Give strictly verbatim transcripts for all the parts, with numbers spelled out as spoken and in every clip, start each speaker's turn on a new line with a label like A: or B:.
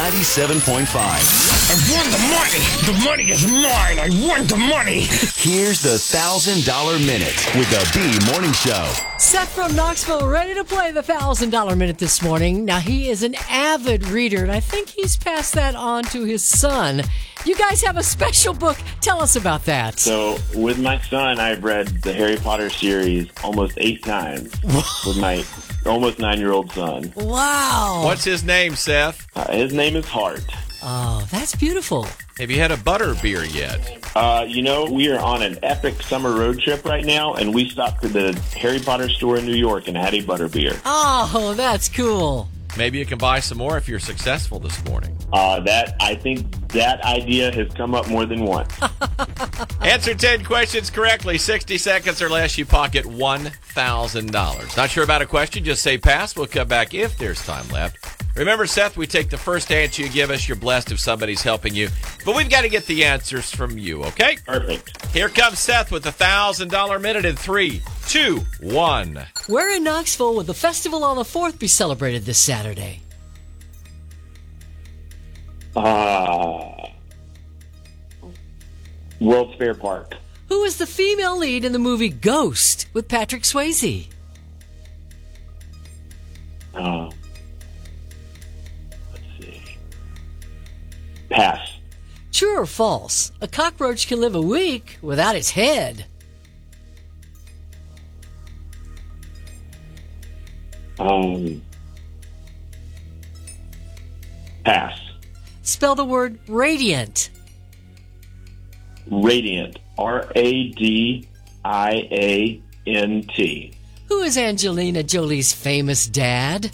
A: ninety-seven point five.
B: I won the money. The money is mine. I won the money.
A: Here's the one thousand dollar Minute with the B Morning Show.
C: Seth from Knoxville ready to play the one thousand dollar Minute this morning. Now, he is an avid reader, and I think he's passed that on to his son. You guys have a special book. Tell us about that.
D: So, with my son, I've read the Harry Potter series almost eight times with my almost nine-year-old son.
C: Wow.
E: What's his name, Seth?
D: Uh, his name is Hart.
C: Oh, that's beautiful.
E: Have you had a butter beer yet?
D: Uh, you know, we are on an epic summer road trip right now, and we stopped at the Harry Potter store in New York and had a butter beer.
C: Oh, that's cool.
E: Maybe you can buy some more if you're successful this morning.
D: Uh, that I think that idea has come up more than once.
E: Answer ten questions correctly. sixty seconds or less, you pocket one thousand dollars. Not sure about a question? Just say pass. We'll come back if there's time left. Remember, Seth, we take the first answer you give us. You're blessed if somebody's helping you. But we've got to get the answers from you, okay?
D: Perfect.
E: Here comes Seth with the one thousand dollar Minute in three, two, one.
C: Where in Knoxville will the Festival on the fourth be celebrated this Saturday?
D: Uh, World's Fair Park.
C: Who is the female lead in the movie Ghost with Patrick Swayze?
D: Uh, let's see. Pass.
C: True or false? A cockroach can live a week without its head.
D: Um, pass.
C: Spell the word radiant.
D: Radiant. R A D I A N T.
C: Who is Angelina Jolie's famous dad?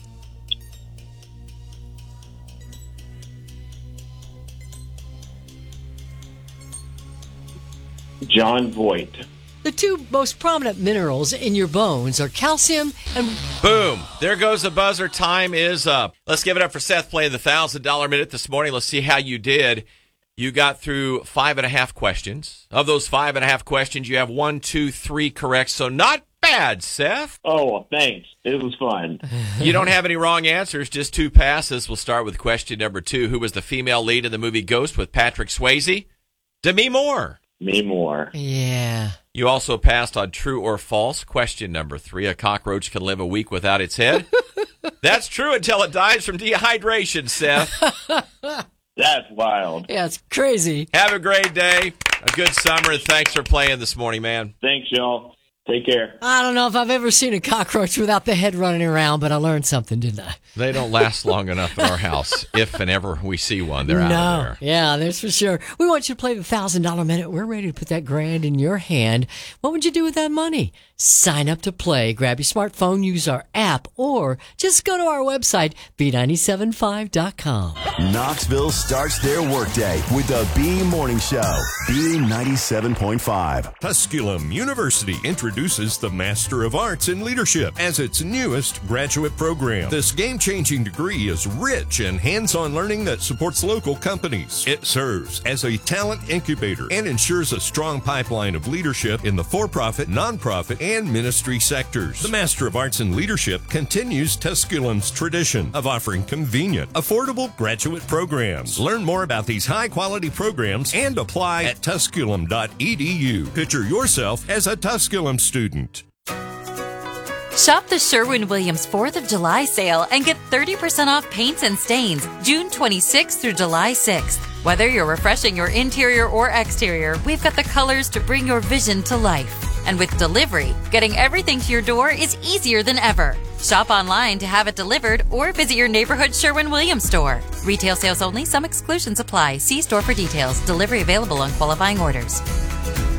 D: John Voight.
C: The two most prominent minerals in your bones are calcium and...
E: Boom. There goes the buzzer. Time is up. Let's give it up for Seth playing the one thousand dollar Minute this morning. Let's see how you did. You got through five and a half questions. Of those five and a half questions, you have one, two, three correct. So not bad, Seth.
D: Oh, thanks. It was fun.
E: You don't have any wrong answers, just two passes. We'll start with question number two. Who was the female lead in the movie Ghost with Patrick Swayze? Demi Moore.
D: Me more.
C: Yeah.
E: You also passed on true or false. Question number three. A cockroach can live a week without its head. That's true until it dies from dehydration, Seth.
D: That's wild.
C: Yeah, it's crazy.
E: Have a great day, a good summer, and thanks for playing this morning, man.
D: Thanks, y'all. Take care.
C: I don't know if I've ever seen a cockroach without the head running around, but I learned something, didn't I?
E: They don't last long enough in our house. If and ever we see one, they're out
C: no.
E: of there.
C: Yeah, that's for sure. We want you to play the one thousand dollar Minute. We're ready to put that grand in your hand. What would you do with that money? Sign up to play. Grab your smartphone, use our app, or just go to our website, b nine seven five dot com.
A: Knoxville starts their workday with the B Morning Show. B ninety-seven point five.
F: Tusculum University introduces the Master of Arts in Leadership as its newest graduate program. This game-changing degree is rich in hands-on learning that supports local companies. It serves as a talent incubator and ensures a strong pipeline of leadership in the for-profit, non-profit, and ministry sectors. The Master of Arts in Leadership continues Tusculum's tradition of offering convenient, affordable graduate programs. Learn more about these high-quality programs and apply at tusculum dot e d u. Picture yourself as a Tusculum student.
G: Shop the Sherwin-Williams fourth of July sale and get thirty percent off paints and stains June twenty-sixth through July sixth. Whether you're refreshing your interior or exterior, we've got the colors to bring your vision to life. And with delivery, getting everything to your door is easier than ever. Shop online to have it delivered or visit your neighborhood Sherwin-Williams store. Retail sales only. Some exclusions apply. See store for details. Delivery available on qualifying orders.